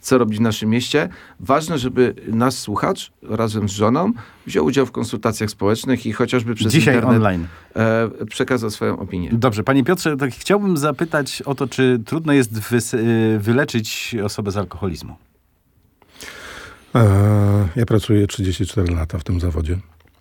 co robić w naszym mieście. Ważne, żeby nasz słuchacz razem z żoną wziął udział w konsultacjach społecznych i chociażby przez Dzisiaj internet online przekazał swoją opinię. Dobrze, panie Piotrze, tak chciałbym zapytać o to, czy trudno jest wyleczyć osobę z alkoholizmu? Ja pracuję 34 lata w tym zawodzie.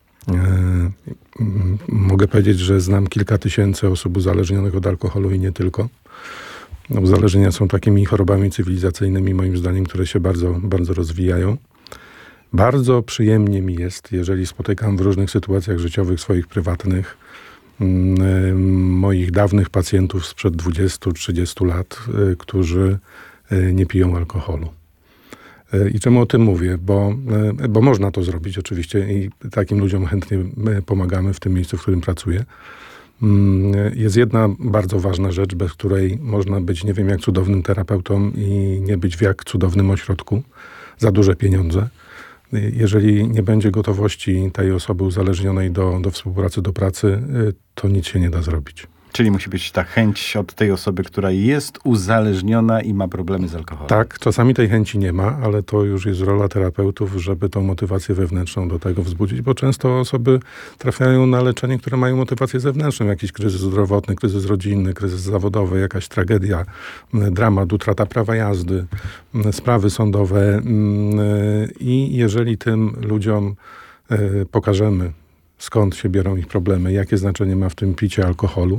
Mogę powiedzieć, że znam kilka tysięcy osób uzależnionych od alkoholu i nie tylko. Uzależnienia są takimi chorobami cywilizacyjnymi, moim zdaniem, które się bardzo, bardzo rozwijają. Bardzo przyjemnie mi jest, jeżeli spotykam w różnych sytuacjach życiowych, swoich prywatnych, moich dawnych pacjentów sprzed 20-30 lat, którzy nie piją alkoholu. I czemu o tym mówię? Bo można to zrobić oczywiście i takim ludziom chętnie pomagamy w tym miejscu, w którym pracuję. Jest jedna bardzo ważna rzecz, bez której można być nie wiem jak cudownym terapeutą i nie być w jak cudownym ośrodku za duże pieniądze. Jeżeli nie będzie gotowości tej osoby uzależnionej do współpracy, do pracy, to nic się nie da zrobić. Czyli musi być ta chęć od tej osoby, która jest uzależniona i ma problemy z alkoholem. Tak, czasami tej chęci nie ma, ale to już jest rola terapeutów, żeby tą motywację wewnętrzną do tego wzbudzić, bo często osoby trafiają na leczenie, które mają motywację zewnętrzną. Jakiś kryzys zdrowotny, kryzys rodzinny, kryzys zawodowy, jakaś tragedia, dramat, utrata prawa jazdy, sprawy sądowe. I jeżeli tym ludziom pokażemy, skąd się biorą ich problemy, jakie znaczenie ma w tym picie alkoholu,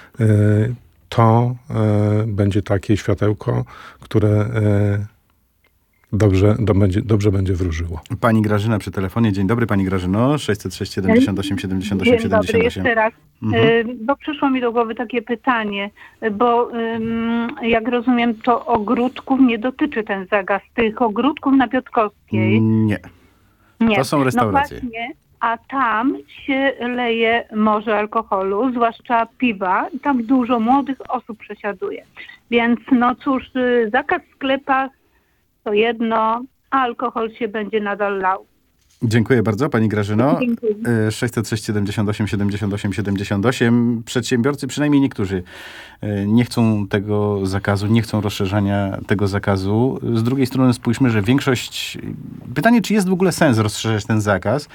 to będzie takie światełko, które dobrze będzie wróżyło. Pani Grażyna przy telefonie. Dzień dobry, pani Grażyno. 606 78 78 Dzień 78. dobry, jeszcze raz. Bo przyszło mi do głowy takie pytanie, bo jak rozumiem, to ogródków nie dotyczy ten zakaz. Tych ogródków na Piotrkowskiej. Nie. To są restauracje. No właśnie, a tam się leje morze alkoholu, zwłaszcza piwa. I tam dużo młodych osób przesiaduje. Więc no cóż, zakaz w sklepach to jedno, a alkohol się będzie nadal lał. Dziękuję bardzo, pani Grażyno. Dziękuję. 606 78 78 78. Przedsiębiorcy, przynajmniej niektórzy, nie chcą tego zakazu, nie chcą rozszerzania tego zakazu. Z drugiej strony spójrzmy, że większość... Pytanie, czy jest w ogóle sens rozszerzać ten zakaz,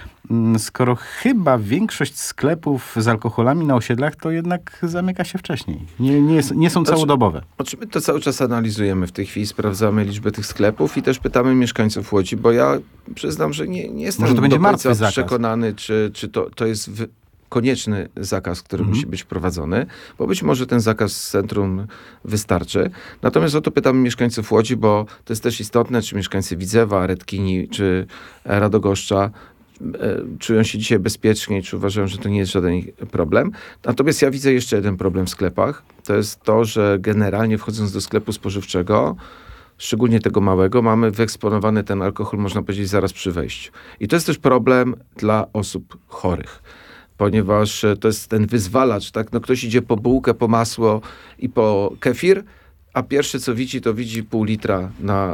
skoro chyba większość sklepów z alkoholami na osiedlach to jednak zamyka się wcześniej. Nie są całodobowe. Znaczy, my to cały czas analizujemy. W tej chwili sprawdzamy liczbę tych sklepów i też pytamy mieszkańców Łodzi, bo ja przyznam, że nie jestem Może to będzie do martwy końca zakaz. przekonany, czy to jest konieczny zakaz, który musi być wprowadzony, bo być może ten zakaz z centrum wystarczy. Natomiast o to pytamy mieszkańców Łodzi, bo to jest też istotne, czy mieszkańcy Widzewa, Redkini, czy Radogoszcza czują się dzisiaj bezpieczniej, czy uważają, że to nie jest żaden problem. Natomiast ja widzę jeszcze jeden problem w sklepach. To jest to, że generalnie wchodząc do sklepu spożywczego, szczególnie tego małego, mamy wyeksponowany ten alkohol, można powiedzieć, zaraz przy wejściu. I to jest też problem dla osób chorych, ponieważ to jest ten wyzwalacz, tak? No ktoś idzie po bułkę, po masło i po kefir, a pierwsze co widzi, to widzi pół litra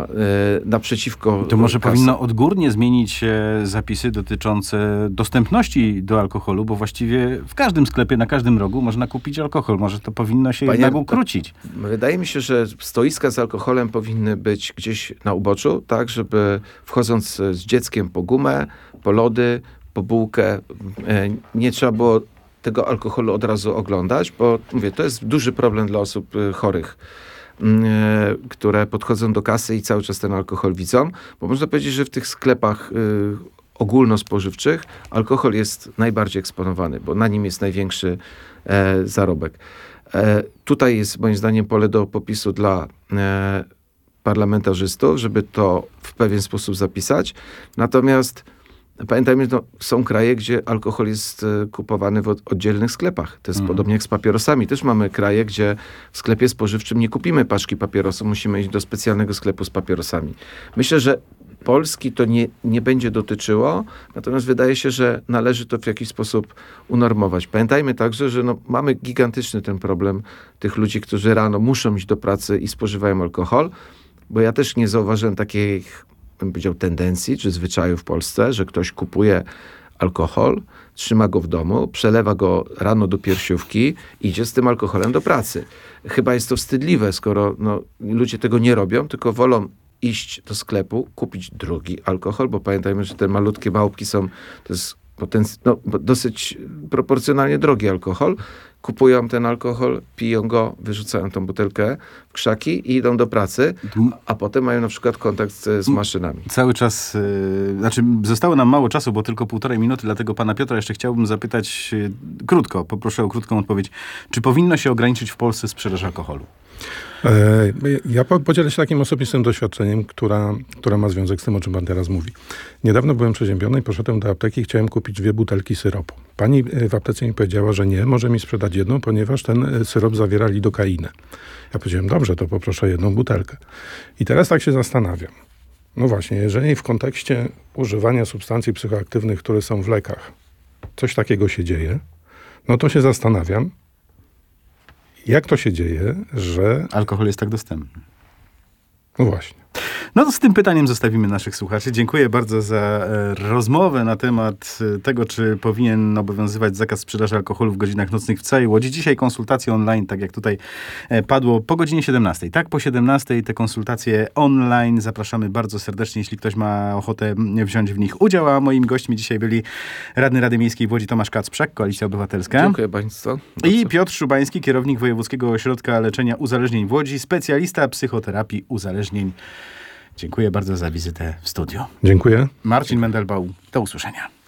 naprzeciwko To może kasy. powinno odgórnie zmienić się zapisy dotyczące dostępności do alkoholu, bo właściwie w każdym sklepie, na każdym rogu można kupić alkohol. Może to powinno się jednak ukrócić. Wydaje mi się, że stoiska z alkoholem powinny być gdzieś na uboczu, tak, żeby wchodząc z dzieckiem po gumę, po lody, po bułkę, nie trzeba było tego alkoholu od razu oglądać, bo mówię, to jest duży problem dla osób chorych, które podchodzą do kasy i cały czas ten alkohol widzą, bo można powiedzieć, że w tych sklepach ogólnospożywczych alkohol jest najbardziej eksponowany, bo na nim jest największy zarobek. Tutaj jest moim zdaniem pole do popisu dla parlamentarzystów, żeby to w pewien sposób zapisać. Natomiast pamiętajmy, no, są kraje, gdzie alkohol jest kupowany w oddzielnych sklepach. To jest podobnie jak z papierosami. Też mamy kraje, gdzie w sklepie spożywczym nie kupimy paczki papierosów, musimy iść do specjalnego sklepu z papierosami. Myślę, że Polski to nie będzie dotyczyło, natomiast wydaje się, że należy to w jakiś sposób unormować. Pamiętajmy także, że mamy gigantyczny ten problem tych ludzi, którzy rano muszą iść do pracy i spożywają alkohol, bo ja też nie zauważyłem takich, bym powiedział, tendencji czy zwyczaju w Polsce, że ktoś kupuje alkohol, trzyma go w domu, przelewa go rano do piersiówki, idzie z tym alkoholem do pracy. Chyba jest to wstydliwe, skoro ludzie tego nie robią, tylko wolą iść do sklepu, kupić drugi alkohol, bo pamiętajmy, że te malutkie małpki są, to jest dosyć proporcjonalnie drogi alkohol. Kupują ten alkohol, piją go, wyrzucają tą butelkę w krzaki i idą do pracy, a potem mają na przykład kontakt z maszynami. Cały czas, zostało nam mało czasu, bo tylko 1,5 minuty, dlatego pana Piotra jeszcze chciałbym zapytać krótko, poproszę o krótką odpowiedź. Czy powinno się ograniczyć w Polsce sprzedaż alkoholu? Ja podzielę się takim osobistym doświadczeniem, która ma związek z tym, o czym pan teraz mówi. Niedawno byłem przeziębiony i poszedłem do apteki i chciałem kupić 2 butelki syropu. Pani w aptece mi powiedziała, że nie, może mi sprzedać jedną, ponieważ ten syrop zawiera lidokainę. Ja powiedziałem, dobrze, to poproszę 1 butelkę. I teraz tak się zastanawiam. No właśnie, jeżeli w kontekście używania substancji psychoaktywnych, które są w lekach, coś takiego się dzieje, no to się zastanawiam, jak to się dzieje, że... Alkohol jest tak dostępny. No właśnie. No to z tym pytaniem zostawimy naszych słuchaczy. Dziękuję bardzo za rozmowę na temat tego, czy powinien obowiązywać zakaz sprzedaży alkoholu w godzinach nocnych w całej Łodzi. Dzisiaj konsultacje online, tak jak tutaj padło, po godzinie 17. Tak, po 17 te konsultacje online. Zapraszamy bardzo serdecznie, jeśli ktoś ma ochotę wziąć w nich udział. A moimi gośćmi dzisiaj byli radny Rady Miejskiej w Łodzi Tomasz Kacprzak, Koalicja Obywatelska. Dziękuję państwu. I Piotr Szubański, kierownik Wojewódzkiego Ośrodka Leczenia Uzależnień w Łodzi, specjalista psychoterapii uzależnień. Dziękuję bardzo za wizytę w studiu. Dziękuję. Marcin Mendelbaum, do usłyszenia.